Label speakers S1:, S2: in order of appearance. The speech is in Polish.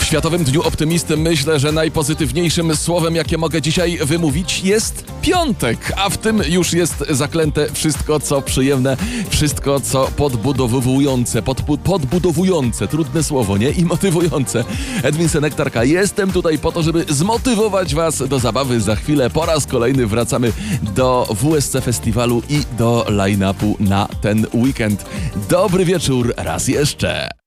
S1: W Światowym Dniu Optymisty myślę, że najpozytywniejszym słowem, jakie mogę dzisiaj wymówić, jest piątek, a w tym już jest zaklęte wszystko, co przyjemne, wszystko, co podbudowujące, trudne słowo, nie? I motywujące. Edwin Senektarka, jestem tutaj po to, żeby zmotywować was do zabawy. Za chwilę po raz kolejny wracamy do WSC Festiwalu i do line-upu na ten weekend. Dobry wieczór raz jeszcze.